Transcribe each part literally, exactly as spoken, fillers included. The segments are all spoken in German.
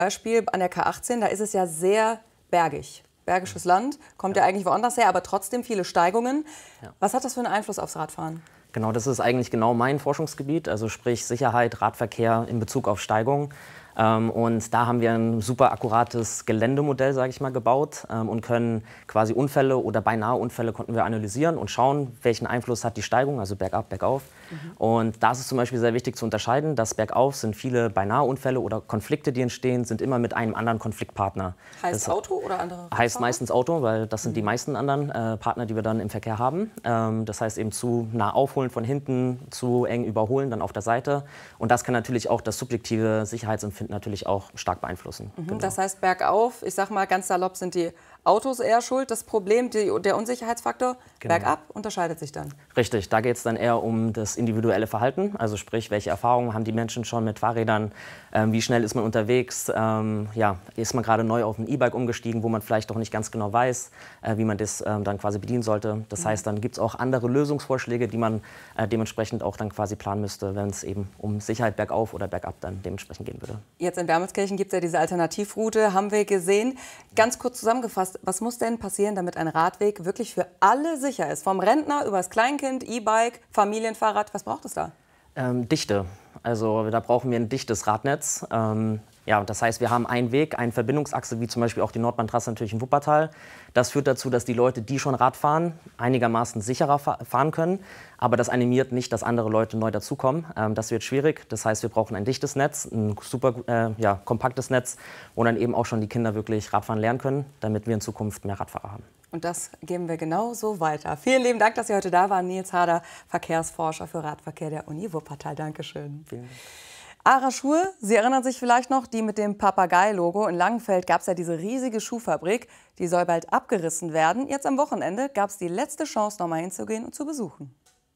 Beispiel an der K achtzehn, da ist es ja sehr bergig. Bergisches Land, kommt ja, ja eigentlich woanders her, aber trotzdem viele Steigungen. Ja. Was hat das für einen Einfluss aufs Radfahren? Genau, das ist eigentlich genau mein Forschungsgebiet, also sprich Sicherheit, Radverkehr in Bezug auf Steigung. Ähm, und da haben wir ein super akkurates Geländemodell, sage ich mal, gebaut ähm, und können quasi Unfälle oder beinahe Unfälle konnten wir analysieren und schauen, welchen Einfluss hat die Steigung, also bergab, bergauf. Mhm. Und da ist es zum Beispiel sehr wichtig zu unterscheiden, dass bergauf sind viele beinahe Unfälle oder Konflikte, die entstehen, sind immer mit einem anderen Konfliktpartner. Heißt das Auto oder andere Radfahrer? Heißt meistens Auto, weil das sind mhm. die meisten anderen äh, Partner, die wir dann im Verkehr haben. Ähm, das heißt eben zu nah aufholen von hinten, zu eng überholen, dann auf der Seite. Und das kann natürlich auch das subjektive Sicherheitsempfinden natürlich auch stark beeinflussen. Mhm, genau. Das heißt, bergauf, ich sag mal ganz salopp, sind die Autos eher schuld. Das Problem, die, der Unsicherheitsfaktor, genau. Bergab unterscheidet sich dann. Richtig, da geht es dann eher um das individuelle Verhalten. Also sprich, welche Erfahrungen haben die Menschen schon mit Fahrrädern, ähm, wie schnell ist man unterwegs, ähm, ja, ist man gerade neu auf ein E-Bike umgestiegen, wo man vielleicht auch nicht ganz genau weiß, äh, wie man das ähm, dann quasi bedienen sollte. Das mhm. heißt, dann gibt es auch andere Lösungsvorschläge, die man äh, dementsprechend auch dann quasi planen müsste, wenn es eben um Sicherheit bergauf oder bergab dann dementsprechend gehen würde. Jetzt in Wermelskirchen gibt es ja diese Alternativroute, haben wir gesehen. Ganz kurz zusammengefasst, was muss denn passieren, damit ein Radweg wirklich für alle sicher ist? Vom Rentner über das Kleinkind, E-Bike, Familienfahrrad, was braucht es da? Ähm, Dichte. Also da brauchen wir ein dichtes Radnetz. Ähm, ja, das heißt, wir haben einen Weg, eine Verbindungsachse, wie zum Beispiel auch die Nordbahntrasse natürlich in Wuppertal. Das führt dazu, dass die Leute, die schon Rad fahren, einigermaßen sicherer fahren können. Aber das animiert nicht, dass andere Leute neu dazukommen. Ähm, das wird schwierig. Das heißt, wir brauchen ein dichtes Netz, ein super äh, ja, kompaktes Netz, wo dann eben auch schon die Kinder wirklich Radfahren lernen können, damit wir in Zukunft mehr Radfahrer haben. Und das geben wir genau so weiter. Vielen lieben Dank, dass Sie heute da waren. Nils Harder, Verkehrsforscher für Radverkehr der Uni Wuppertal. Dankeschön. Vielen Dank. Ara Schuhe, Sie erinnern sich vielleicht noch, die mit dem Papagei-Logo. In Langenfeld gab es ja diese riesige Schuhfabrik. Die soll bald abgerissen werden. Jetzt am Wochenende gab es die letzte Chance, noch mal hinzugehen und zu besuchen.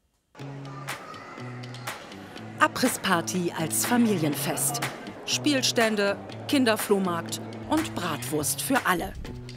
Abrissparty als Familienfest. Spielstände, Kinderflohmarkt und Bratwurst für alle.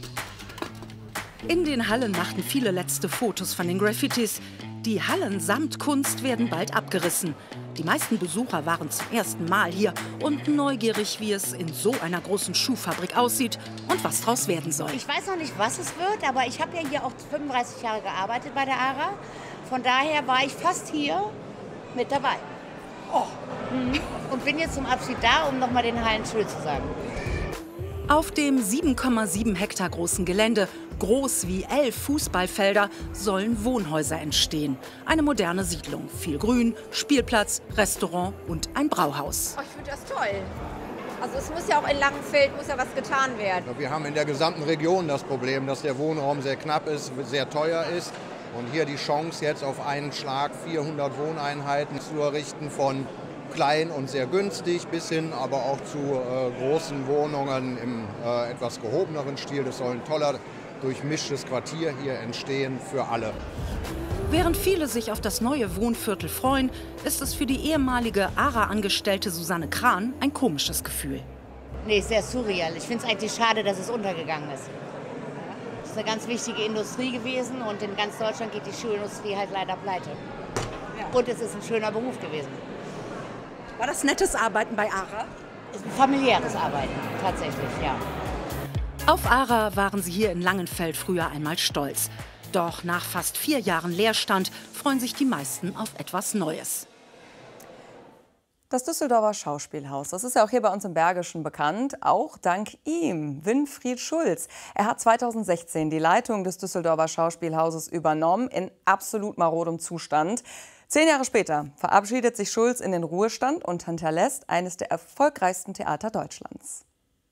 In den Hallen machten viele letzte Fotos von den Graffitis. Die Hallen samt Kunst werden bald abgerissen. Die meisten Besucher waren zum ersten Mal hier und neugierig, wie es in so einer großen Schuhfabrik aussieht und was draus werden soll. Ich weiß noch nicht, was es wird, aber ich habe ja hier auch fünfunddreißig Jahre gearbeitet bei der Ara. Von daher war ich fast hier mit dabei. Oh. Mhm. Und bin jetzt zum Abschied da, um noch mal den Hallen Tschüss zu sagen. Auf dem sieben Komma sieben Hektar großen Gelände, groß wie elf Fußballfelder, sollen Wohnhäuser entstehen. Eine moderne Siedlung, viel Grün, Spielplatz, Restaurant und ein Brauhaus. Oh, ich finde das toll. Also es muss ja auch in Langenfeld muss ja was getan werden. Wir haben in der gesamten Region das Problem, dass der Wohnraum sehr knapp ist, sehr teuer ist. Und hier die Chance, jetzt auf einen Schlag vierhundert Wohneinheiten zu errichten, von klein und sehr günstig bis hin aber auch zu äh, großen Wohnungen im äh, etwas gehobeneren Stil. Das soll ein toller, durchmischtes Quartier hier entstehen für alle. Während viele sich auf das neue Wohnviertel freuen, ist es für die ehemalige Ara-Angestellte Susanne Kran ein komisches Gefühl. Nee, sehr surreal. Ich finde es eigentlich schade, dass es untergegangen ist. Das ist eine ganz wichtige Industrie gewesen und in ganz Deutschland geht die Schuhindustrie halt leider pleite. Ja. Und es ist ein schöner Beruf gewesen. War das nettes Arbeiten bei Ara? Ist ein familiäres Arbeiten, tatsächlich, ja. Auf Ara waren sie hier in Langenfeld früher einmal stolz. Doch nach fast vier Jahren Leerstand freuen sich die meisten auf etwas Neues. Das Düsseldorfer Schauspielhaus, das ist ja auch hier bei uns im Bergischen bekannt, auch dank ihm, Winfried Schulz. Er hat zweitausendsechzehn die Leitung des Düsseldorfer Schauspielhauses übernommen, in absolut marodem Zustand. Zehn Jahre später verabschiedet sich Schulz in den Ruhestand und hinterlässt eines der erfolgreichsten Theater Deutschlands.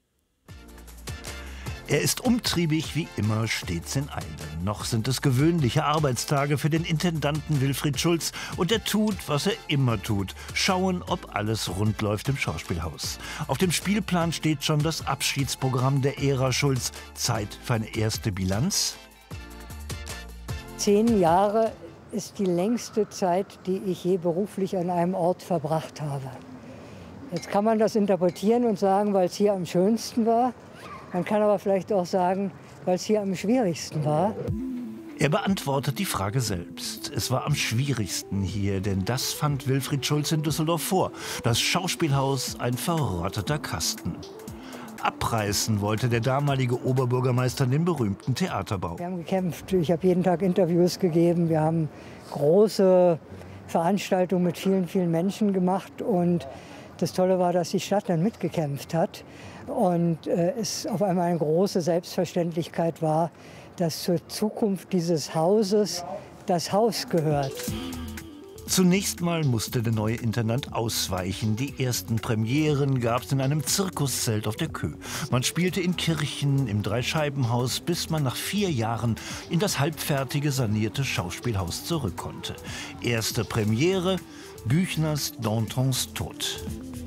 Er ist umtriebig wie immer stets in Eile. Noch sind es gewöhnliche Arbeitstage für den Intendanten Winfried Schulz. Und er tut, was er immer tut. Schauen, ob alles rund läuft im Schauspielhaus. Auf dem Spielplan steht schon das Abschiedsprogramm der Ära Schulz. Zeit für eine erste Bilanz. Zehn Jahre ist die längste Zeit, die ich je beruflich an einem Ort verbracht habe. Jetzt kann man das interpretieren und sagen, weil es hier am schönsten war. Man kann aber vielleicht auch sagen, weil es hier am schwierigsten war. Er beantwortet die Frage selbst. Es war am schwierigsten hier, denn das fand Winfried Schulz in Düsseldorf vor. Das Schauspielhaus ein verrotteter Kasten. abreißen wollte der damalige Oberbürgermeister den berühmten Theaterbau. Wir haben gekämpft. Ich habe jeden Tag Interviews gegeben. Wir haben große Veranstaltungen mit vielen, vielen Menschen gemacht. Und das Tolle war, dass die Stadt dann mitgekämpft hat. Und äh, es auf einmal eine große Selbstverständlichkeit war, dass zur Zukunft dieses Hauses das Haus gehört. Zunächst mal musste der neue Intendant ausweichen. Die ersten Premieren gab es in einem Zirkuszelt auf der Kö. Man spielte in Kirchen, im Dreischeibenhaus, bis man nach vier Jahren in das halbfertige, sanierte Schauspielhaus zurück konnte. Erste Premiere, Büchners Dantons Tod.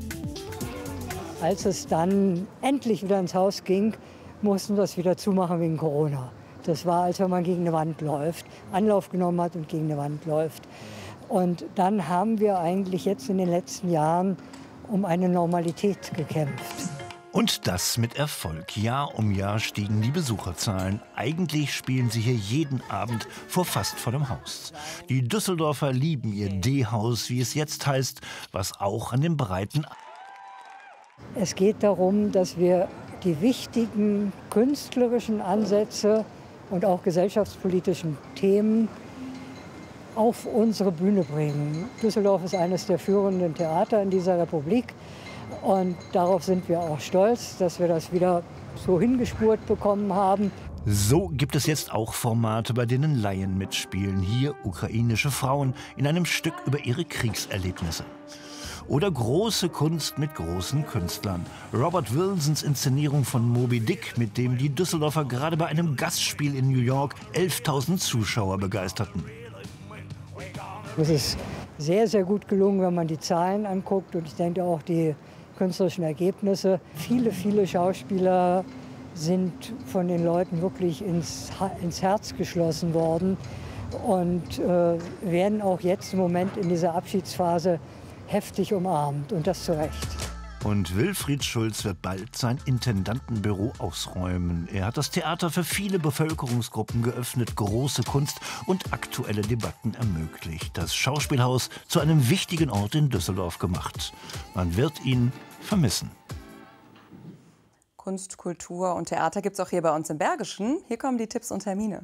Als es dann endlich wieder ins Haus ging, mussten wir es wieder zumachen wegen Corona. Das war, als wenn man gegen eine Wand läuft, Anlauf genommen hat und gegen eine Wand läuft. Und dann haben wir eigentlich jetzt in den letzten Jahren um eine Normalität gekämpft. Und das mit Erfolg. Jahr um Jahr stiegen die Besucherzahlen. Eigentlich spielen sie hier jeden Abend vor fast vollem Haus. Die Düsseldorfer lieben ihr D-Haus, wie es jetzt heißt, was auch an dem breiten... Es geht darum, dass wir die wichtigen künstlerischen Ansätze und auch gesellschaftspolitischen Themen auf unsere Bühne bringen. Düsseldorf ist eines der führenden Theater in dieser Republik und darauf sind wir auch stolz, dass wir das wieder so hingespurt bekommen haben. So gibt es jetzt auch Formate, bei denen Laien mitspielen. Hier ukrainische Frauen in einem Stück über ihre Kriegserlebnisse. Oder große Kunst mit großen Künstlern. Robert Wilsons Inszenierung von Moby Dick, mit dem die Düsseldorfer gerade bei einem Gastspiel in New York elftausend Zuschauer begeisterten. Es ist sehr, sehr gut gelungen, wenn man die Zahlen anguckt und ich denke auch die künstlerischen Ergebnisse. Viele, viele Schauspieler sind von den Leuten wirklich ins, ins Herz geschlossen worden und äh, werden auch jetzt im Moment in dieser Abschiedsphase heftig umarmt und das zu Recht. Und Wilfried Schulz wird bald sein Intendantenbüro ausräumen. Er hat das Theater für viele Bevölkerungsgruppen geöffnet, große Kunst und aktuelle Debatten ermöglicht. Das Schauspielhaus zu einem wichtigen Ort in Düsseldorf gemacht. Man wird ihn vermissen. Kunst, Kultur und Theater gibt es auch hier bei uns im Bergischen. Hier kommen die Tipps und Termine.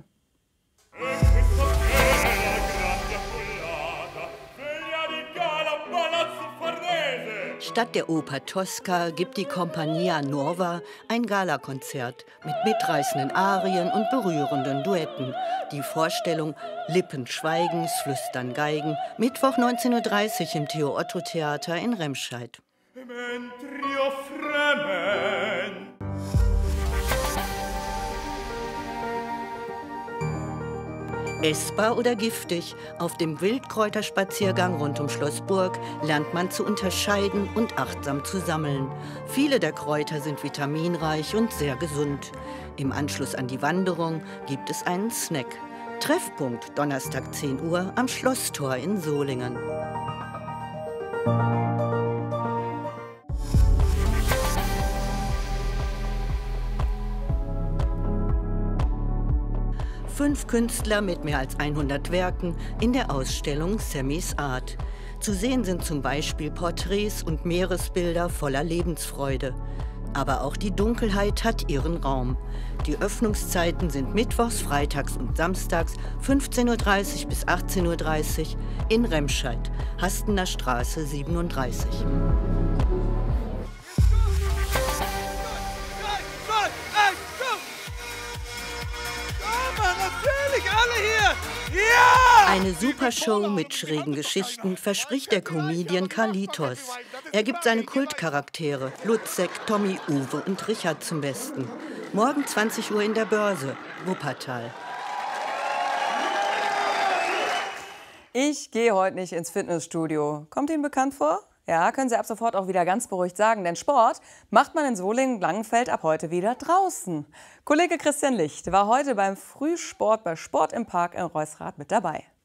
Statt der Oper Tosca gibt die Compagnia Nuova ein Galakonzert mit mitreißenden Arien und berührenden Duetten. Die Vorstellung Lippen schweigens, Flüstern Geigen, Mittwoch neunzehn Uhr dreißig im Theo-Otto-Theater in Remscheid. Essbar oder giftig? Auf dem Wildkräuterspaziergang rund um Schloss Burg lernt man zu unterscheiden und achtsam zu sammeln. Viele der Kräuter sind vitaminreich und sehr gesund. Im Anschluss an die Wanderung gibt es einen Snack. Treffpunkt Donnerstag zehn Uhr am Schlosstor in Solingen. Fünf Künstler mit mehr als hundert Werken in der Ausstellung Sammys Art. Zu sehen sind zum Beispiel Porträts und Meeresbilder voller Lebensfreude. Aber auch die Dunkelheit hat ihren Raum. Die Öffnungszeiten sind mittwochs, freitags und samstags fünfzehn Uhr dreißig bis achtzehn Uhr dreißig in Remscheid, Hastener Straße siebenunddreißig. Eine Supershow mit schrägen Geschichten verspricht der Comedian Carlitos. Er gibt seine Kultcharaktere Lutzek, Tommy, Uwe und Richard zum Besten. Morgen zwanzig Uhr in der Börse, Wuppertal. Ich gehe heute nicht ins Fitnessstudio. Kommt Ihnen bekannt vor? Ja, können Sie ab sofort auch wieder ganz beruhigt sagen, denn Sport macht man in Solingen-Langenfeld ab heute wieder draußen. Kollege Christian Licht war heute beim Frühsport bei Sport im Park in Reusrath mit dabei.